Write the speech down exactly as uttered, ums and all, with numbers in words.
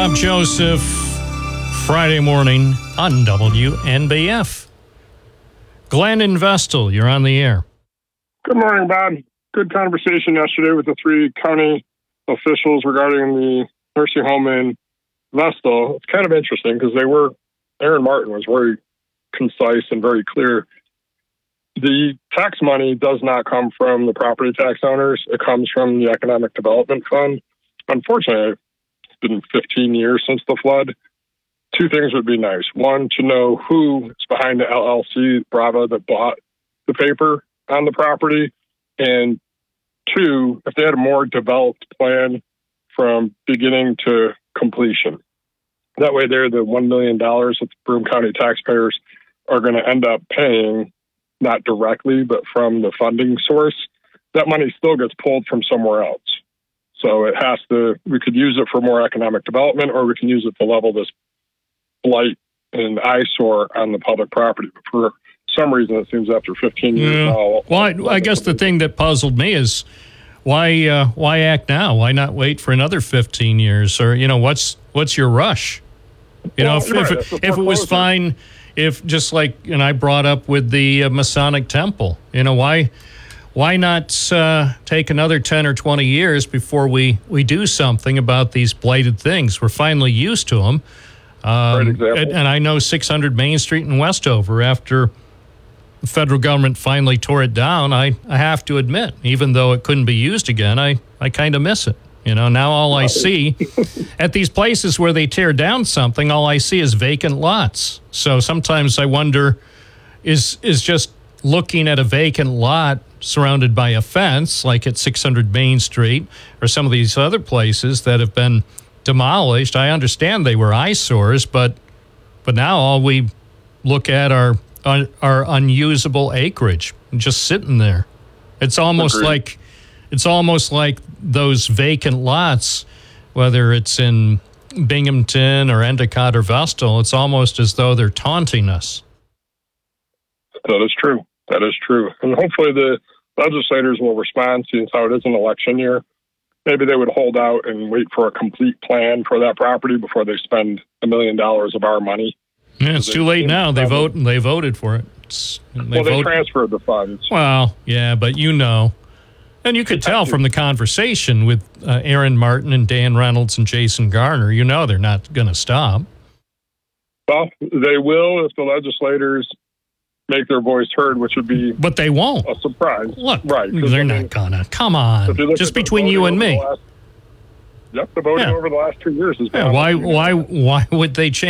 Bob Joseph, Friday morning on W N B F. Glenn and Vestal, you're on the air. Good morning, Bob. Good conversation yesterday with the three county officials regarding the nursing home in Vestal. It's kind of interesting because they were, Aaron Martin was very concise and very clear. The tax money does not come from the property tax owners. It comes from the Economic Development Fund. Unfortunately, it's been fifteen years since the flood. Two things would be nice. One, to know who is behind the L L C, Brava, that bought the paper on the property. And two, if they had a more developed plan from beginning to completion. That way they're the one million dollars that the Broome County taxpayers are going to end up paying, not directly, but from the funding source. That money still gets pulled from somewhere else. So it has to, we could use it for more economic development, or we can use it to level this blight and eyesore on the public property. But for some reason, it seems after fifteen years yeah. now. Well, I, I guess the thing that puzzled me is why uh, why act now? Why not wait for another fifteen years? Or, you know, what's what's your rush? You Well, know, if, right, if, if it was fine, if just like, and I brought up with the uh, Masonic Temple, you know, why why not uh, take another ten or twenty years before we, we do something about these blighted things? We're finally used to them. Um, and, and I know six hundred Main Street in Westover, after the federal government finally tore it down, I, I have to admit, even though it couldn't be used again, I, I kind of miss it. You know, now all I see at these places where they tear down something, all I see is vacant lots. So sometimes I wonder, is is just looking at a vacant lot surrounded by a fence, like at six hundred Main Street or some of these other places that have been demolished. I understand they were eyesores, but but now all we look at are are, are unusable acreage just sitting there. It's almost Agreed. like it's almost like those vacant lots, whether it's in Binghamton or Endicott or Vestal, it's almost as though they're taunting us. That is true. That is true. And hopefully the legislators will respond, since how it is an election year. Maybe they would hold out and wait for a complete plan for that property before they spend a million dollars of our money. Yeah, it's too late now. They vote. They voted for it. It's, they well, they vote. transferred the funds. Well, yeah, but you know. And you could tell from the conversation with uh, Aaron Martin and Dan Reynolds and Jason Garner, you know they're not going to stop. Well, they will if the legislators make their voice heard, which would be But they won't. a surprise. Look, right? they're I mean, not going to. Come on. Just between you and me. Last, yep, the voting Yeah. over the last two years has been. Yeah, why, why, why would they change?